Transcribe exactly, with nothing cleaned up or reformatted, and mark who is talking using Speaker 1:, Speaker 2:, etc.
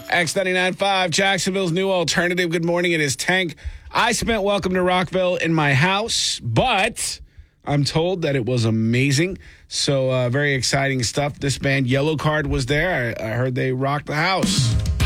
Speaker 1: X ninety-nine point five, Jacksonville's new alternative. Good morning. It is Tank. I spent Welcome to Rockville in my house, but I'm told that it was amazing. So uh, very exciting stuff. This band, Yellow Card, was there. I, I heard they rocked the house.